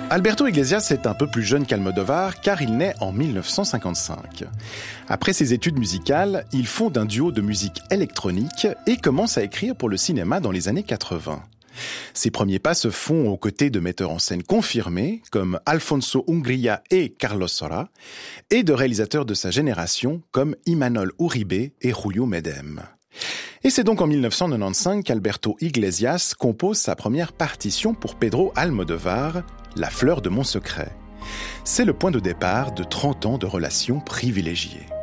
Alberto Iglesias est un peu plus jeune qu'Almodovar car il naît en 1955. Après ses études musicales, il fonde un duo de musique électronique et commence à écrire pour le cinéma dans les années 80. Ses premiers pas se font aux côtés de metteurs en scène confirmés comme Alfonso Ungría et Carlos Saura et de réalisateurs de sa génération comme Imanol Uribe et Julio Medem. Et c'est donc en 1995 qu'Alberto Iglesias compose sa première partition pour Pedro Almodovar, La fleur de mon secret. C'est le point de départ de 30 ans de relations privilégiées.